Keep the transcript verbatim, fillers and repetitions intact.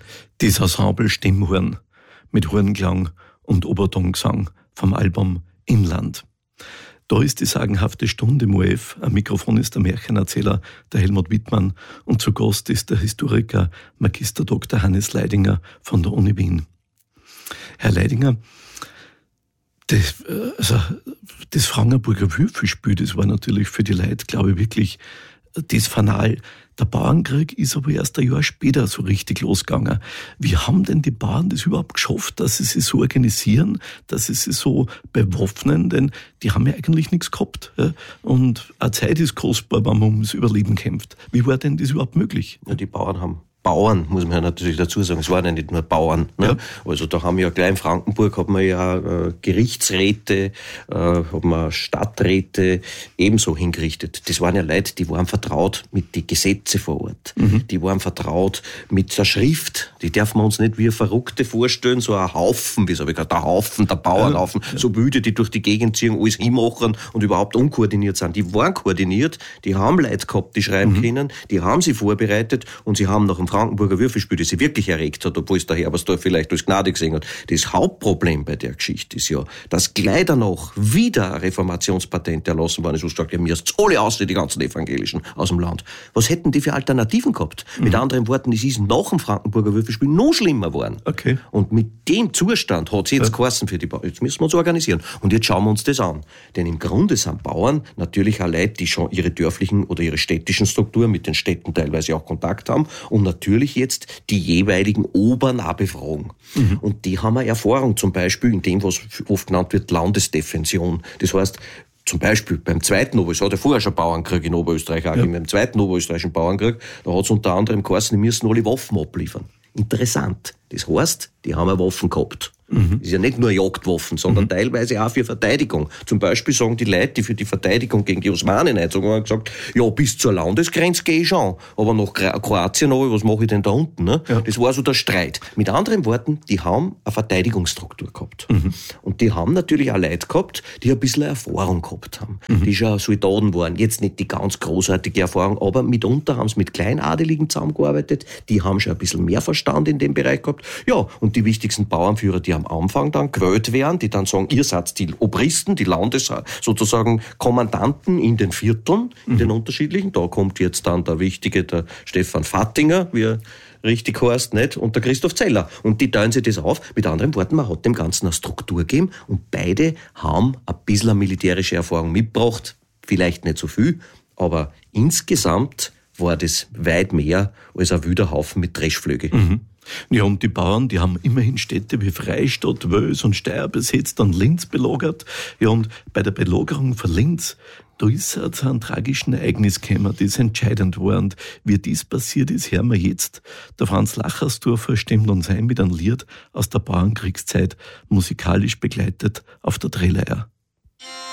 Das Ensemble Stimmhorn mit Hornklang und Obertongesang vom Album Inland. Da ist die sagenhafte Stunde im O R F. Am Mikrofon ist der Märchenerzähler, der Helmut Wittmann, und zu Gast ist der Historiker Magister Doktor Hannes Leidinger von der Uni Wien. Herr Leidinger, das, also, das Frankenburger Würfelspiel, das war natürlich für die Leute, glaube ich, wirklich das Fanal. Der Bauernkrieg ist aber erst ein Jahr später so richtig losgegangen. Wie haben denn die Bauern das überhaupt geschafft, dass sie sich so organisieren, dass sie sich so bewaffnen? Denn die haben ja eigentlich nichts gehabt. Ja? Und eine Zeit ist kostbar, wenn man ums Überleben kämpft. Wie war denn das überhaupt möglich? Ja, die Bauern haben Bauern, muss man ja natürlich dazu sagen, es waren ja nicht nur Bauern. Ne? Ja. Also da haben wir ja gleich in Frankenburg hat man ja äh, Gerichtsräte, äh, hat man Stadträte ebenso hingerichtet. Das waren ja Leute, die waren vertraut mit den Gesetzen vor Ort. Mhm. Die waren vertraut mit der Schrift. Die dürfen wir uns nicht wie Verrückte vorstellen, so ein Haufen, wie so ich gesagt, der Haufen, der Bauernhaufen, ja. So Wüde, die durch die Gegend ziehen, alles hinmachen und überhaupt unkoordiniert sind. Die waren koordiniert, die haben Leute gehabt, die schreiben mhm. können, die haben sie vorbereitet und sie haben nach dem Frankenburger Würfelspiel, das sie wirklich erregt hat, obwohl es der Herbersdorf vielleicht als Gnade gesehen hat. Das Hauptproblem bei der Geschichte ist ja, dass gleich danach wieder ein Reformationspatent erlassen worden ist, wo es sagt, ja, mir ist alle aus, die ganzen Evangelischen aus dem Land. Was hätten die für Alternativen gehabt? Mhm. Mit anderen Worten, es ist nach dem Frankenburger Würfelspiel noch schlimmer geworden. Okay. Und mit dem Zustand hat es jetzt ja. geheißen für die Bauern. Jetzt müssen wir uns organisieren. Und jetzt schauen wir uns das an. Denn im Grunde sind Bauern natürlich auch Leute, die schon ihre dörflichen oder ihre städtischen Strukturen mit den Städten teilweise auch Kontakt haben und natürlich Natürlich jetzt die jeweiligen Obern auch befragen. Mhm. Und die haben eine Erfahrung, zum Beispiel in dem, was oft genannt wird, Landesdefension. Das heißt, zum Beispiel beim zweiten Ober, es hat ja vorher schon Bauernkrieg in Oberösterreich auch, ja. Beim zweiten Oberösterreichischen Bauernkrieg, da hat es unter anderem geheißen, die müssen alle Waffen abliefern. Interessant. Das heißt, die haben ja Waffen gehabt. Mhm. Das ist ja nicht nur Jagdwaffen, sondern mhm. teilweise auch für Verteidigung. Zum Beispiel sagen die Leute, die für die Verteidigung gegen die Osmanen einzogen haben, gesagt, ja, bis zur Landesgrenze gehe ich schon, aber nach Kroatien, was mache ich denn da unten? Ne? Ja. Das war so der Streit. Mit anderen Worten, die haben eine Verteidigungsstruktur gehabt. Mhm. Und die haben natürlich auch Leute gehabt, die ein bisschen Erfahrung gehabt haben. Mhm. Die schon Soldaten waren. Jetzt nicht die ganz großartige Erfahrung, aber mitunter haben sie mit Kleinadeligen zusammengearbeitet. Die haben schon ein bisschen mehr Verstand in dem Bereich gehabt. Ja, und die wichtigsten Bauernführer, die am Anfang dann gewählt werden, die dann sagen, ihr seid die Obristen, die Landes, sozusagen Kommandanten in den Vierteln, in mhm. den unterschiedlichen. Da kommt jetzt dann der Wichtige, der Stefan Fattinger, wie er richtig heißt, nicht? Und der Christoph Zeller. Und die teilen sich das auf. Mit anderen Worten, man hat dem Ganzen eine Struktur gegeben und beide haben ein bisschen eine militärische Erfahrung mitgebracht. Vielleicht nicht so viel, aber insgesamt war das weit mehr als ein wilder Haufen mit Dreschflöge. Mhm. Ja, und die Bauern, die haben immerhin Städte wie Freistadt, Wös und Steyr besetzt und Linz belagert. Ja, und bei der Belagerung von Linz, da ist es zu einem tragischen Ereignis gekommen, das entscheidend war. Und wie dies passiert ist, hören wir jetzt. Der Franz Lachersdorfer stimmt uns ein mit einem Lied aus der Bauernkriegszeit, musikalisch begleitet auf der Drehleier.